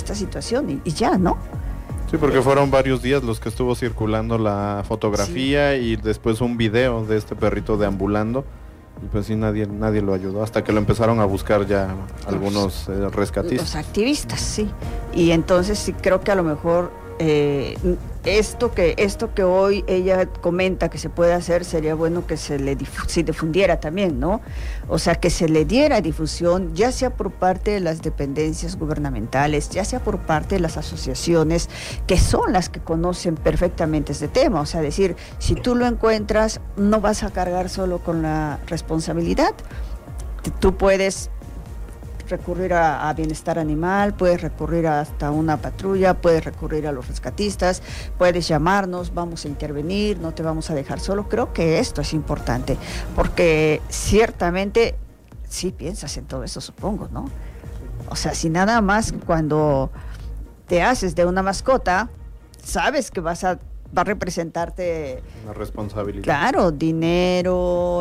esta situación y ya, ¿no? Sí, porque fueron varios días los que estuvo circulando la fotografía y después un video de este perrito deambulando. Y pues sí, nadie lo ayudó hasta que lo empezaron a buscar ya algunos rescatistas. Los activistas, sí. Y entonces sí creo que a lo mejor esto que hoy ella comenta que se puede hacer, sería bueno que se difundiera también, ¿no? O sea, que se le diera difusión, ya sea por parte de las dependencias gubernamentales, ya sea por parte de las asociaciones, que son las que conocen perfectamente este tema. O sea, decir, si tú lo encuentras, no vas a cargar solo con la responsabilidad. Tú puedes recurrir a bienestar animal, puedes recurrir hasta una patrulla, puedes recurrir a los rescatistas, puedes llamarnos, vamos a intervenir, no te vamos a dejar solo. Creo que esto es importante, porque ciertamente sí piensas en todo eso, supongo, ¿no? O sea, si nada más cuando te haces de una mascota, sabes que va a representarte una responsabilidad. Claro, dinero,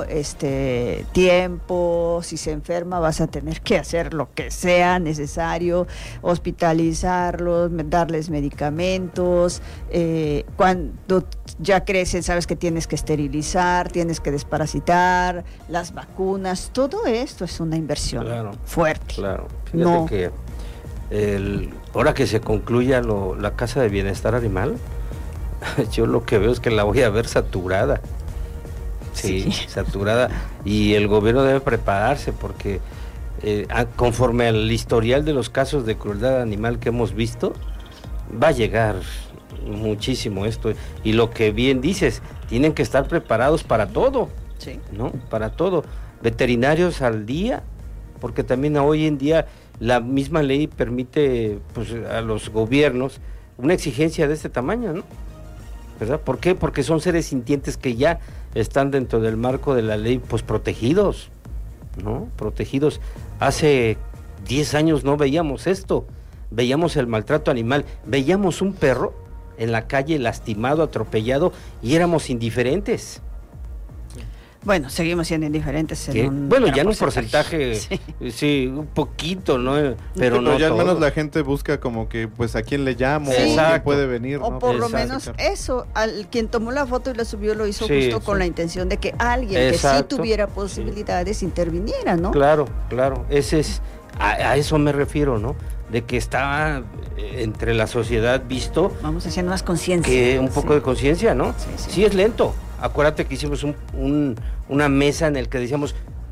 tiempo. Si se enferma vas a tener que hacer lo que sea necesario, hospitalizarlos, darles medicamentos. Cuando ya crecen, sabes que tienes que esterilizar, tienes que desparasitar, las vacunas. Todo esto es una inversión fuerte. Claro. Fíjate que ahora que se concluya la Casa de Bienestar Animal, yo lo que veo es que la voy a ver saturada. Sí, saturada. Y el gobierno debe prepararse porque conforme al historial de los casos de crueldad animal que hemos visto, va a llegar muchísimo esto. Y lo que bien dices, tienen que estar preparados para todo. Sí. ¿No? Para todo. Veterinarios al día, porque también hoy en día la misma ley permite pues, a los gobiernos una exigencia de este tamaño, ¿no? ¿Verdad? ¿Por qué? Porque son seres sintientes que ya están dentro del marco de la ley, pues protegidos, ¿no? Protegidos. Hace 10 años no veíamos esto, veíamos el maltrato animal, veíamos un perro en la calle lastimado, atropellado y éramos indiferentes. Bueno, seguimos siendo indiferentes ya en un porcentaje, sí, un poquito, ¿no? Pero no ya todo. Al menos la gente busca como que, pues, ¿a quién le llamo? Sí. ¿Quién puede venir? O ¿no? por lo menos eso, quien tomó la foto y la subió lo hizo justo con la intención de que alguien que sí tuviera posibilidades interviniera, ¿no? Claro, ese es, a eso me refiero, ¿no? De que está entre la sociedad visto. Vamos haciendo más conciencia. Que un poco de conciencia, ¿no? Sí, es lento. Acuérdate que hicimos una mesa en el que decíamos,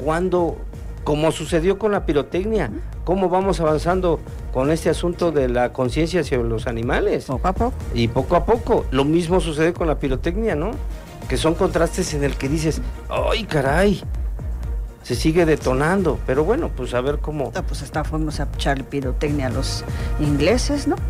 como sucedió con la pirotecnia, cómo vamos avanzando con este asunto de la conciencia hacia los animales. Poco a poco. Y poco a poco. Lo mismo sucede con la pirotecnia, ¿no? Que son contrastes en el que dices, ¡ay, caray! Se sigue detonando, pero bueno, pues a ver cómo... Pues hasta fuimos a echarle pirotecnia a los ingleses, ¿no?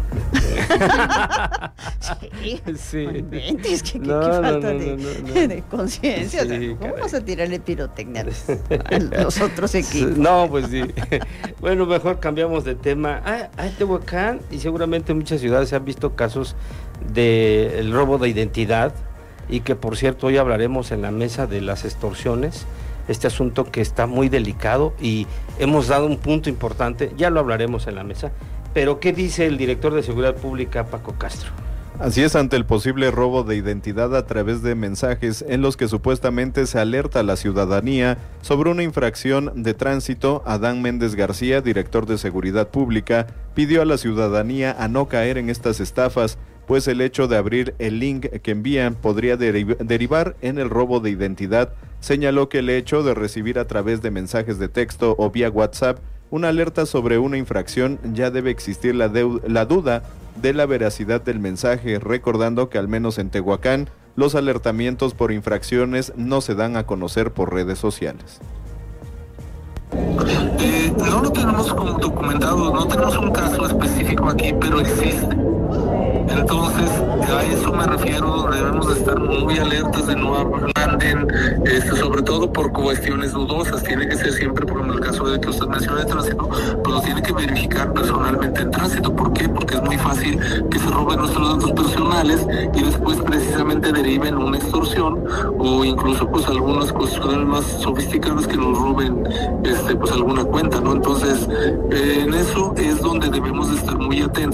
Sí. No inventes, qué falta de conciencia. Sí, o sea, ¿cómo vamos a tirarle pirotecnia a los otros equipos? No, pues sí. Bueno, mejor cambiamos de tema. En Tehuacán y seguramente en muchas ciudades se han visto casos del robo de identidad y que, por cierto, hoy hablaremos en la mesa de las extorsiones. Este asunto que está muy delicado y hemos dado un punto importante, ya lo hablaremos en la mesa, pero ¿qué dice el director de Seguridad Pública, Paco Castro? Así es, ante el posible robo de identidad a través de mensajes en los que supuestamente se alerta a la ciudadanía sobre una infracción de tránsito, Adán Méndez García, director de Seguridad Pública, pidió a la ciudadanía a no caer en estas estafas, pues el hecho de abrir el link que envían podría derivar en el robo de identidad. Señaló que el hecho de recibir a través de mensajes de texto o vía WhatsApp una alerta sobre una infracción, ya debe existir la duda de la veracidad del mensaje, recordando que al menos en Tehuacán los alertamientos por infracciones no se dan a conocer por redes sociales. No lo tenemos como documentado, no tenemos un caso específico aquí, pero existe. Entonces, a eso me refiero, debemos de estar muy alertas de no manden, sobre todo por cuestiones dudosas. Tiene que ser siempre, por ejemplo, el caso de que usted menciona de tránsito, pues lo tiene que verificar personalmente en tránsito. ¿Por qué? Porque es muy fácil que se roben nuestros datos personales y después precisamente deriven una extorsión o incluso pues algunas cuestiones más sofisticadas que nos roben pues alguna cuenta, ¿no? Entonces, en eso es donde debemos de estar muy atentos.